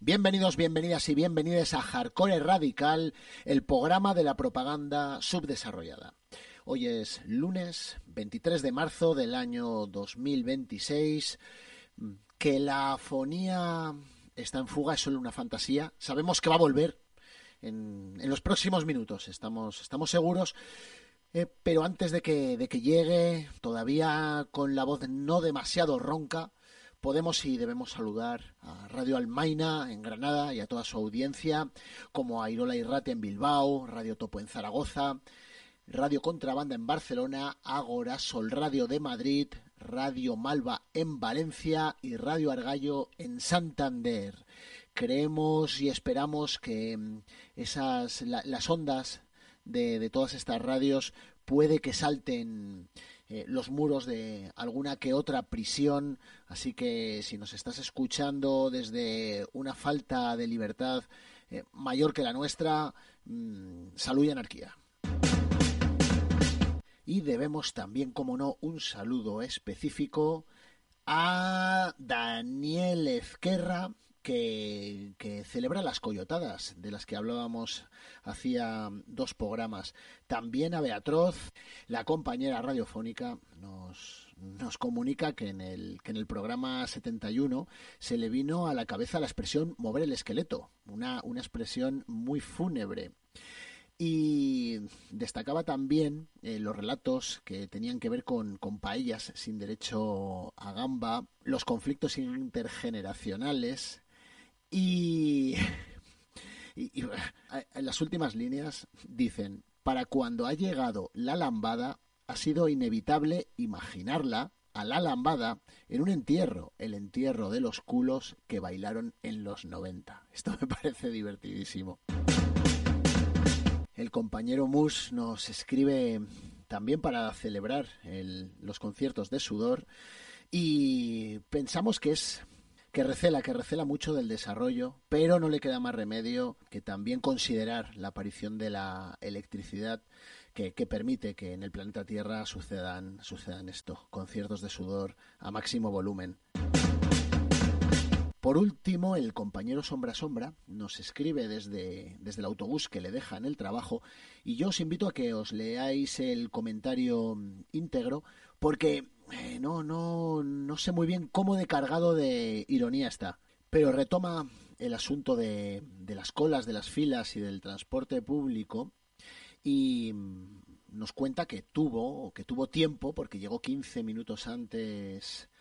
Bienvenidos, bienvenidas y bienvenidas a Hardcore Radical, el programa de la propaganda subdesarrollada. Hoy es lunes 23 de marzo del año 2026. Que la afonía está en fuga es solo una fantasía. Sabemos que va a volver en los próximos minutos, estamos seguros. Pero antes de que llegue, todavía con la voz no demasiado ronca, podemos y debemos saludar a Radio Almaina en Granada y a toda su audiencia, como a Irola y Ratia en Bilbao, Radio Topo en Zaragoza, Radio Contrabanda en Barcelona, Ágora, Sol Radio de Madrid, Radio Malva en Valencia y Radio Argallo en Santander. Creemos y esperamos que las ondas de todas estas radios puede que salten los muros de alguna que otra prisión, así que si nos estás escuchando desde una falta de libertad mayor que la nuestra, salud y anarquía. Y debemos también, como no, un saludo específico a Daniel Ezquerra, que celebra las coyotadas de las que hablábamos hacía 2 programas. También a Beatroz, la compañera radiofónica, nos comunica que en el programa 71 se le vino a la cabeza la expresión mover el esqueleto, una expresión muy fúnebre. Y destacaba también los relatos que tenían que ver con paellas sin derecho a gamba, los conflictos intergeneracionales y en las últimas líneas dicen: para cuando ha llegado la lambada ha sido inevitable imaginarla a la lambada en un entierro, el entierro de los culos que bailaron en los 90. Esto me parece divertidísimo. El compañero Mus nos escribe también para celebrar los conciertos de Sudor y pensamos que recela mucho del desarrollo, pero no le queda más remedio que también considerar la aparición de la electricidad que permite que en el planeta Tierra sucedan estos conciertos de Sudor a máximo volumen. Por último, el compañero Sombra nos escribe desde el autobús que le deja en el trabajo, y yo os invito a que os leáis el comentario íntegro, porque no sé muy bien cómo de cargado de ironía está, pero retoma el asunto de las colas, de las filas y del transporte público, y nos cuenta que tuvo tiempo, porque llegó 15 minutos antes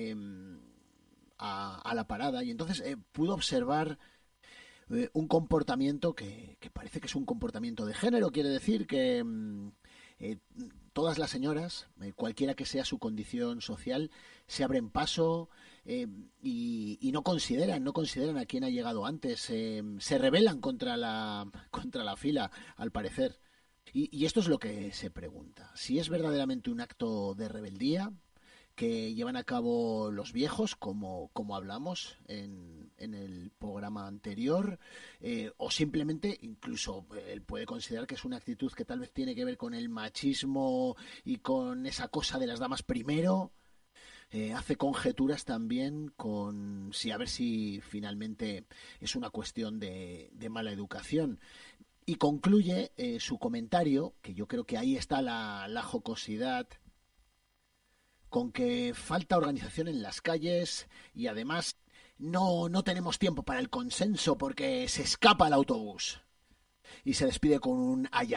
a la parada, y entonces pudo observar un comportamiento que parece que es un comportamiento de género. Quiere decir que todas las señoras, cualquiera que sea su condición social, se abren paso y no consideran a quién ha llegado antes, se rebelan contra la fila, al parecer. Y esto es lo que se pregunta: si es verdaderamente un acto de rebeldía que llevan a cabo los viejos, como hablamos en el programa anterior, o simplemente, incluso él puede considerar que es una actitud que tal vez tiene que ver con el machismo y con esa cosa de las damas primero. Hace conjeturas también con a ver si finalmente es una cuestión de mala educación. Y concluye su comentario, que yo creo que ahí está la jocosidad, con que falta organización en las calles y además no tenemos tiempo para el consenso porque se escapa el autobús. Y se despide con un ay.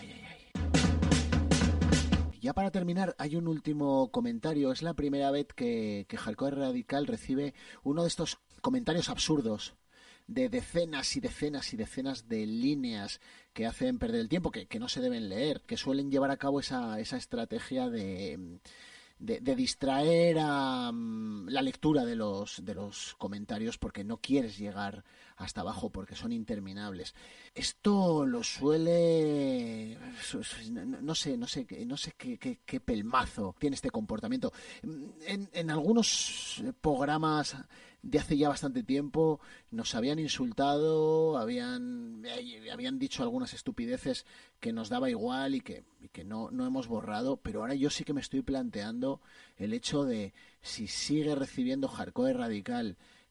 Ya para terminar, hay un último comentario. Es la primera vez que Hardcore Radical recibe uno de estos comentarios absurdos de decenas y decenas y decenas de líneas que hacen perder el tiempo, que no se deben leer, que suelen llevar a cabo esa estrategia de distraer a la lectura de los comentarios, porque no quieres llegar hasta abajo porque son interminables. Esto lo suele, no sé qué pelmazo tiene este comportamiento. En algunos programas de hace ya bastante tiempo nos habían insultado, habían dicho algunas estupideces que nos daba igual y que no hemos borrado, pero ahora yo sí que me estoy planteando el hecho de, si sigue recibiendo Hardcore Radical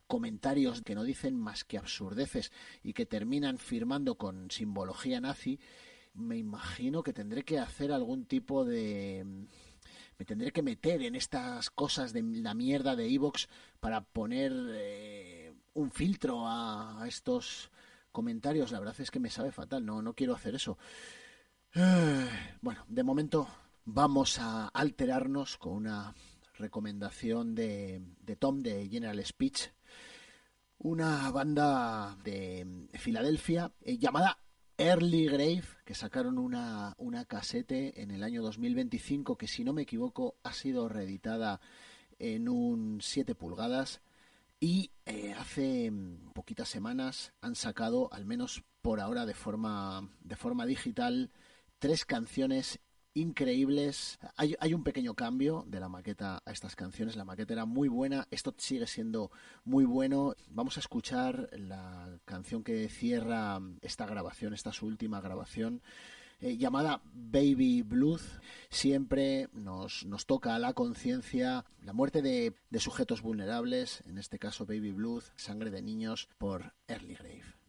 comentarios que no dicen más que absurdeces y que terminan firmando con simbología nazi, me imagino que tendré que hacer algún tipo de... Me tendré que meter en estas cosas de la mierda de iVoox para poner un filtro a estos comentarios. La verdad es que me sabe fatal, no quiero hacer eso. Bueno, de momento vamos a alterarnos con una recomendación de Tom de General Speech, una banda de Filadelfia llamada Early Grave, que sacaron una casete en el año 2025 que, si no me equivoco, ha sido reeditada en un 7 pulgadas y hace poquitas semanas han sacado, al menos por ahora de forma digital, 3 canciones increíbles. Hay un pequeño cambio de la maqueta a estas canciones. La maqueta era muy buena, esto sigue siendo muy bueno. Vamos a escuchar la canción que cierra esta grabación, esta es su última grabación, llamada Baby Blues. Siempre nos toca a la conciencia la muerte de sujetos vulnerables, en este caso Baby Blues, sangre de niños, por Early Grave.